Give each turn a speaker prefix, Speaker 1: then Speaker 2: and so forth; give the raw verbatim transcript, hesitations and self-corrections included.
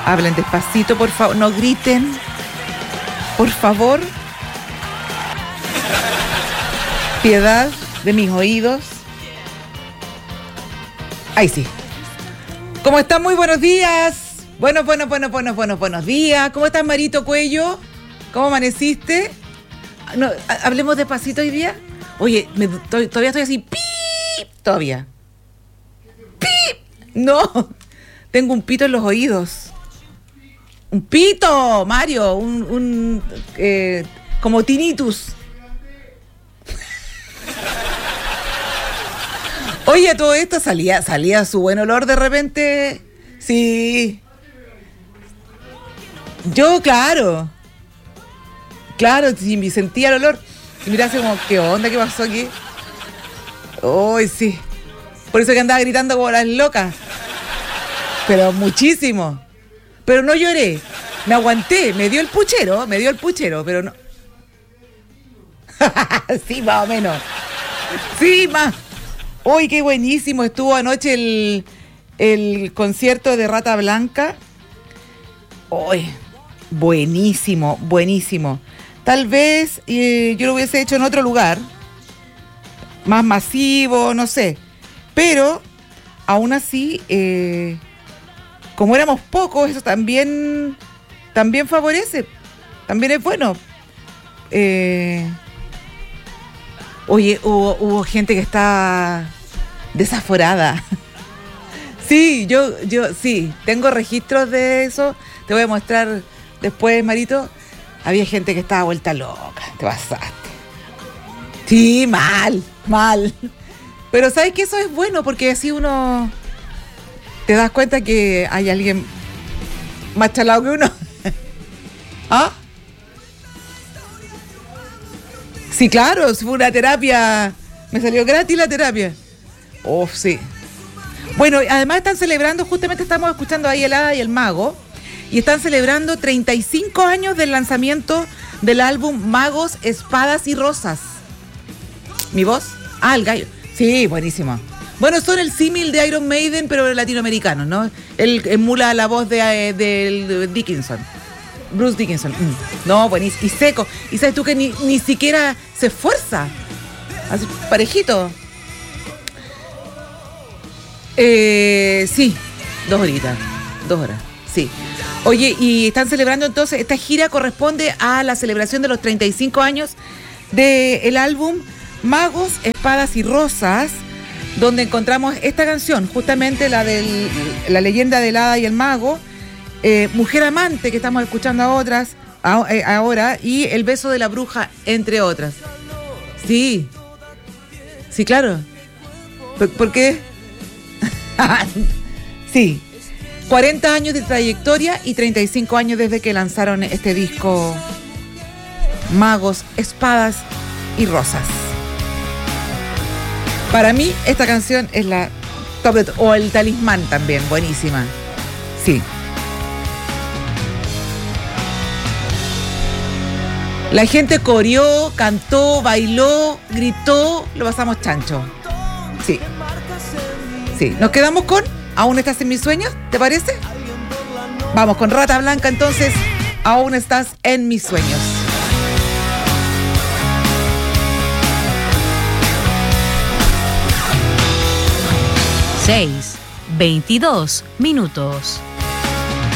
Speaker 1: Hablen despacito, por favor. No griten. Por favor. Piedad de mis oídos. Ahí sí. ¿Cómo están? Muy buenos días. Buenos, buenos, buenos, buenos, buenos, buenos días. ¿Cómo estás, Marito Cuello? ¿Cómo amaneciste? No, hablemos despacito hoy día. Oye, me, to, todavía estoy así. ¡Pip! Todavía. ¡Pip! No. Tengo un pito en los oídos. Un pito, Mario. Un, un eh, como tinnitus. Oye, todo esto salía, salía su buen olor de repente. Sí. Yo, claro. Claro, sí, sentía el olor. Y mirá, así como, ¿qué onda? ¿Qué pasó aquí? Uy, sí. Por eso que andaba gritando como las locas. Pero muchísimo. Pero no lloré. Me aguanté. Me dio el puchero. Me dio el puchero, pero no. Sí, más o menos. Sí, más. Uy, qué buenísimo estuvo anoche el, el concierto de Rata Blanca. Uy, buenísimo, buenísimo. Tal vez eh, yo lo hubiese hecho en otro lugar, más masivo, no sé. Pero, aún así, eh, como éramos pocos, eso también, también favorece, también es bueno. Eh, oye, hubo, hubo gente que está desaforada. Sí, yo, yo, sí, tengo registros de eso. Te voy a mostrar después, Marito. Había gente que estaba vuelta loca. Te pasaste. Sí, mal, mal. Pero ¿sabes qué? Eso es bueno porque así uno te das cuenta que hay alguien más chalado que uno. ¿Ah? Sí, claro, fue una terapia. Me salió gratis la terapia. Oh, sí. Bueno, además están celebrando, justamente estamos escuchando ahí el Hada y el Mago, y están celebrando treinta y cinco años del lanzamiento del álbum Magos, Espadas y Rosas. ¿Mi voz? Ah, el gallo. Sí, buenísimo. Bueno, son el símil de Iron Maiden, pero latinoamericano, ¿no? Él emula la voz de, de, de Dickinson. Bruce Dickinson. Mm. No, buenísimo. Y seco. Y sabes tú que ni, ni siquiera se esfuerza. Así, parejito. Eh, sí, dos horitas, dos horas, sí. Oye, y están celebrando entonces, esta gira corresponde a la celebración de los treinta y cinco años del álbum Magos, Espadas y Rosas, donde encontramos esta canción, justamente la de la leyenda del Hada y el Mago, eh, Mujer Amante, que estamos escuchando a otras a, eh, ahora, y El Beso de la Bruja, entre otras. Sí, sí, claro. ¿Por, ¿por qué? Sí, cuarenta años de trayectoria y treinta y cinco años desde que lanzaron este disco Magos, Espadas y Rosas. Para mí esta canción es la top de to- o El Talismán también, buenísima. Sí. La gente coreó, cantó, bailó, gritó, lo pasamos chancho. Sí. Sí, nos quedamos con Aún estás en mis sueños, ¿te parece? Vamos con Rata Blanca entonces, Aún estás en mis sueños.
Speaker 2: seis, veintidós minutos.